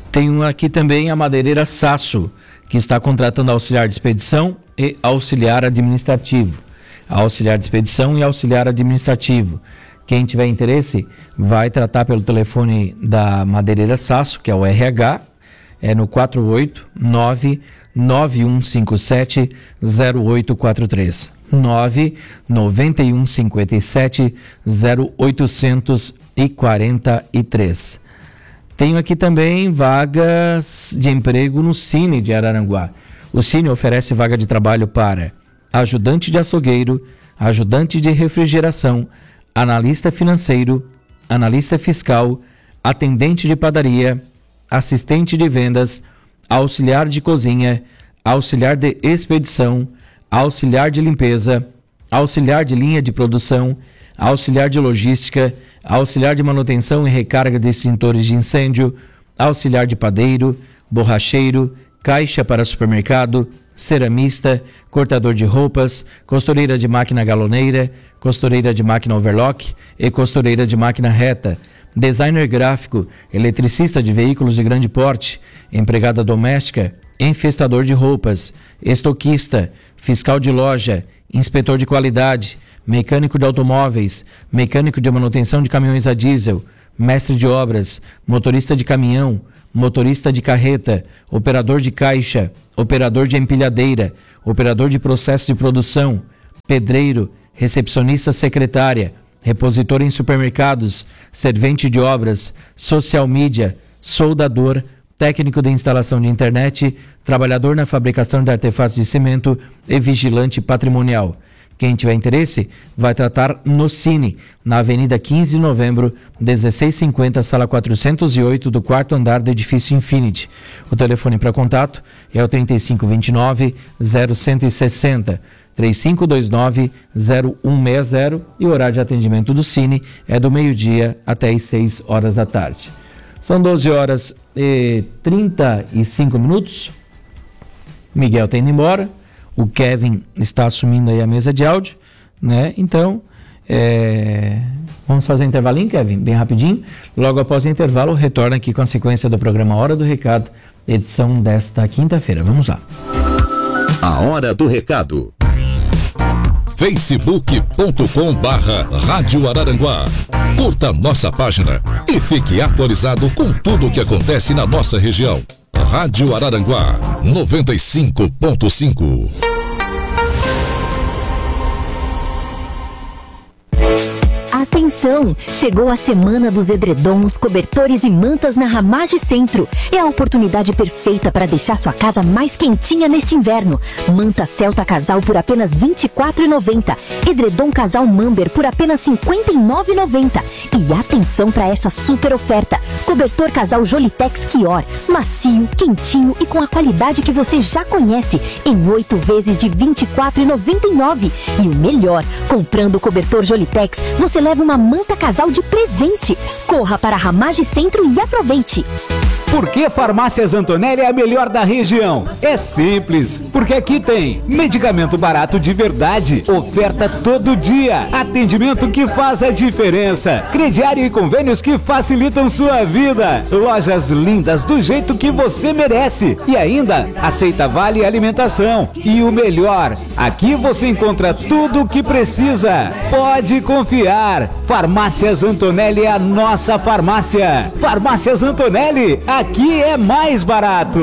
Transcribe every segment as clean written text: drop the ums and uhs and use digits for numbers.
Tem aqui também a madeireira Sasso, que está contratando auxiliar de expedição e auxiliar administrativo. Auxiliar de expedição e auxiliar administrativo. Quem tiver interesse, vai tratar pelo telefone da madeireira Sasso, que é o RH, é no 489-9157-0843. 99157-0843. Tenho aqui também vagas de emprego no Cine de Araranguá. O Cine oferece vaga de trabalho para ajudante de açougueiro, ajudante de refrigeração, analista financeiro, analista fiscal, atendente de padaria, assistente de vendas, auxiliar de cozinha, auxiliar de expedição, auxiliar de limpeza, auxiliar de linha de produção, auxiliar de logística, auxiliar de manutenção e recarga de extintores de incêndio, auxiliar de padeiro, borracheiro, caixa para supermercado, ceramista, cortador de roupas, costureira de máquina galoneira, costureira de máquina overlock e costureira de máquina reta, designer gráfico, eletricista de veículos de grande porte, empregada doméstica, enfestador de roupas, estoquista, fiscal de loja, inspetor de qualidade, mecânico de automóveis, mecânico de manutenção de caminhões a diesel, mestre de obras, motorista de caminhão, motorista de carreta, operador de caixa, operador de empilhadeira, operador de processo de produção, pedreiro, recepcionista secretária, repositor em supermercados, servente de obras, social media, soldador, técnico de instalação de internet, trabalhador na fabricação de artefatos de cimento e vigilante patrimonial. Quem tiver interesse, vai tratar no Cine, na Avenida 15 de Novembro, 1650, sala 408, do 4º andar do edifício Infinity. O telefone para contato é o 3529-0160, 3529-0160, e o horário de atendimento do Cine é do meio-dia até as 6 horas da tarde. São 12 horas e 35 minutos. Miguel está indo embora. O Kevin está assumindo aí a mesa de áudio, né? Então, vamos fazer um intervalinho, Kevin, bem rapidinho. Logo após o intervalo, retorna aqui com a sequência do programa Hora do Recado, edição desta quinta-feira. Vamos lá. A Hora do Recado. facebook.com/Rádio Araranguá. Curta nossa página e fique atualizado com tudo o que acontece na nossa região. Rádio Araranguá 95.5. Atenção! Chegou a semana dos edredons, cobertores e mantas na Ramage Centro. É a oportunidade perfeita para deixar sua casa mais quentinha neste inverno. Manta Celta Casal por apenas R$ 24,90. Edredom Casal Mamber por apenas R$ 59,90. E atenção para essa super oferta. Cobertor Casal Jolitex Quior. Macio, quentinho e com a qualidade que você já conhece. Em 8 vezes de R$ 24,99. E o melhor, comprando o cobertor Jolitex, você leva uma manta casal de presente. Corra para a Ramage Centro e aproveite. Por que Farmácias Antonelli é a melhor da região? É simples, porque aqui tem medicamento barato de verdade, oferta todo dia, atendimento que faz a diferença, crediário e convênios que facilitam sua vida, lojas lindas do jeito que você merece e ainda aceita vale alimentação. E o melhor, aqui você encontra tudo o que precisa. Pode confiar, Farmácias Antonelli é a nossa farmácia. Farmácias Antonelli, aqui é mais barato.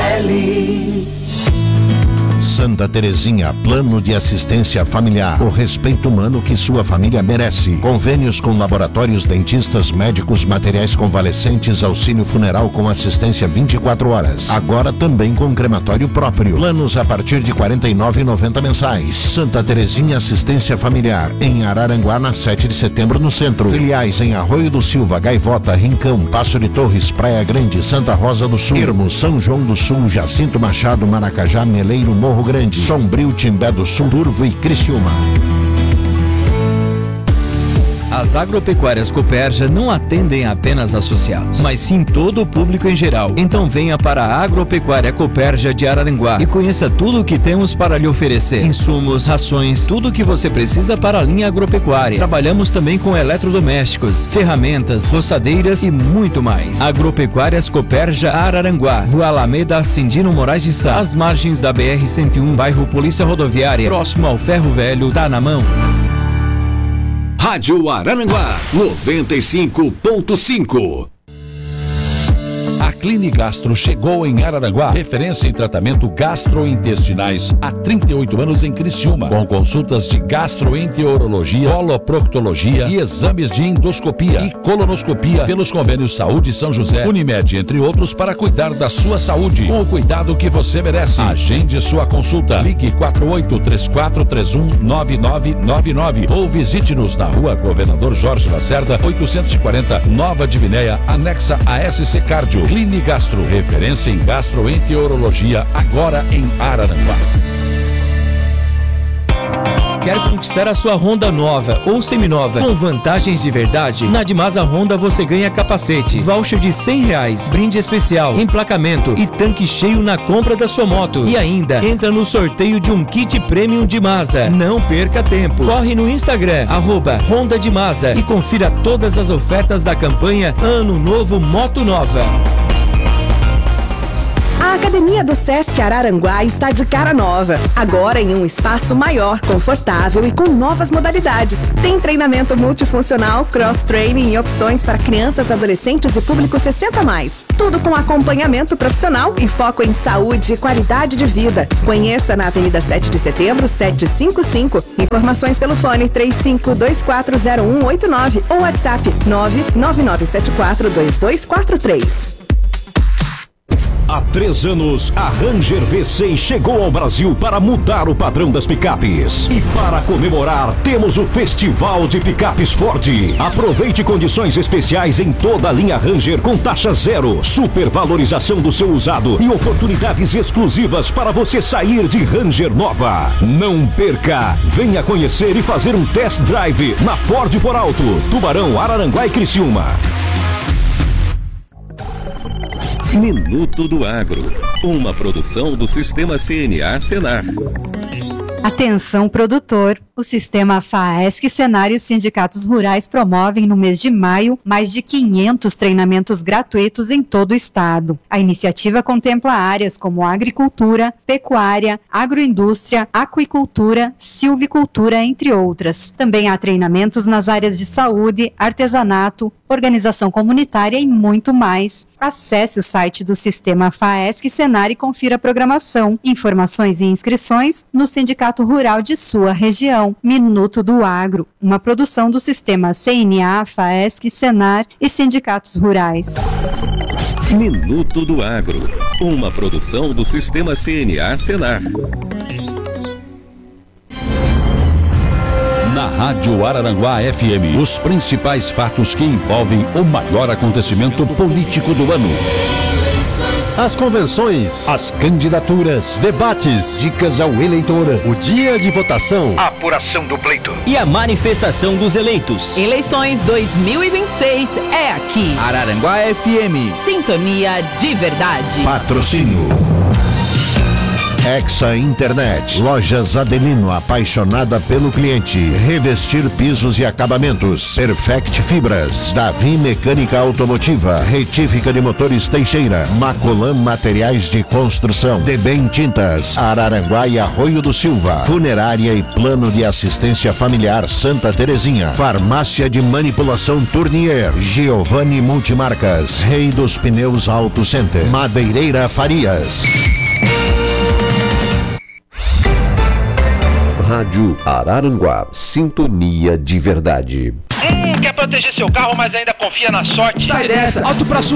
Santa Terezinha, plano de assistência familiar, o respeito humano que sua família merece. Convênios com laboratórios, dentistas, médicos, materiais convalescentes, auxílio funeral com assistência 24 horas. Agora também com crematório próprio. Planos a partir de R$ 49,90 mensais. Santa Terezinha Assistência Familiar, em Araranguá, na 7 de setembro, no centro. Filiais em Arroio do Silva, Gaivota, Rincão, Passo de Torres, Praia Grande, Santa Rosa do Sul, Irmo, São João do Sul, Jacinto Machado, Maracajá, Meleiro, Morro Grande, Sombrio, Timbé do Sul, Turvo e Criciúma. As agropecuárias Cooperja não atendem apenas associados, mas sim todo o público em geral. Então venha para a Agropecuária Cooperja de Araranguá e conheça tudo o que temos para lhe oferecer. Insumos, rações, tudo o que você precisa para a linha agropecuária. Trabalhamos também com eletrodomésticos, ferramentas, roçadeiras e muito mais. Agropecuárias Cooperja Araranguá, Rua Alameda Cindino Moraes de Sá, às margens da BR-101, bairro Polícia Rodoviária, próximo ao Ferro Velho, tá na mão. Rádio Araranguá 95.5. A Clinigastro chegou em Araranguá, referência em tratamento gastrointestinais há 38 anos em Criciúma, com consultas de gastroenterologia, coloproctologia e exames de endoscopia e colonoscopia pelos convênios Saúde São José, Unimed, entre outros, para cuidar da sua saúde, com o cuidado que você merece. Agende sua consulta. Ligue 4834319999 ou visite-nos na Rua Governador Jorge Lacerda, 840, Nova Divinéia, anexa a SC Cardio. Clinigastro, referência em gastroenterologia, agora em Araranguá. Quer conquistar a sua Honda nova ou seminova com vantagens de verdade? Na Dimasa Honda você ganha capacete, voucher de R$100, brinde especial, emplacamento e tanque cheio na compra da sua moto. E ainda, entra no sorteio de um kit Premium Dimasa. Não perca tempo. Corre no Instagram, @Honda Dimasa e confira todas as ofertas da campanha Ano Novo Moto Nova. A Academia do Sesc Araranguá está de cara nova, agora em um espaço maior, confortável e com novas modalidades. Tem treinamento multifuncional, cross-training e opções para crianças, adolescentes e público 60+. Tudo com acompanhamento profissional e foco em saúde e qualidade de vida. Conheça na Avenida 7 de Setembro, 755. Informações pelo fone 35240189 ou WhatsApp 999742243. Há 3 anos, a Ranger V6 chegou ao Brasil para mudar o padrão das picapes. E para comemorar, temos o Festival de Picapes Ford. Aproveite condições especiais em toda a linha Ranger com taxa zero, supervalorização do seu usado e oportunidades exclusivas para você sair de Ranger nova. Não perca! Venha conhecer e fazer um test drive na Ford For Alto, Tubarão, Araranguá e Criciúma. Minuto do Agro, uma produção do Sistema CNA Senar. Atenção, produtor! O Sistema FAESC, Senar e os sindicatos rurais promovem no mês de maio mais de 500 treinamentos gratuitos em todo o estado. A iniciativa contempla áreas como agricultura, pecuária, agroindústria, aquicultura, silvicultura, entre outras. Também há treinamentos nas áreas de saúde, artesanato, organização comunitária e muito mais. Acesse o site do Sistema FAESC Senar e confira a programação, informações e inscrições no Sindicato Rural de sua região. Minuto do Agro, uma produção do Sistema CNA, FAESC, Senar e sindicatos rurais. Minuto do Agro, uma produção do Sistema CNA Senar. Na Rádio Araranguá FM, os principais fatos que envolvem o maior acontecimento político do ano. As convenções, as candidaturas, debates, dicas ao eleitor, o dia de votação, a apuração do pleito e a manifestação dos eleitos. Eleições 2026 é aqui. Araranguá FM. Sintonia de verdade. Patrocínio Hexa Internet, Lojas Adelino, apaixonada pelo cliente. Revestir pisos e acabamentos. Perfect Fibras, Davi Mecânica Automotiva, Retífica de Motores Teixeira, Macolan Materiais de Construção, Debem Tintas, Araranguá e Arroio do Silva, Funerária e Plano de Assistência Familiar Santa Terezinha, Farmácia de Manipulação Tournier, Giovanni Multimarcas, Rei dos Pneus Auto Center, Madeireira Farias. Rádio Araranguá, sintonia de verdade. Quer proteger seu carro, mas ainda confia na sorte? Sai dessa! Auto Pro Sul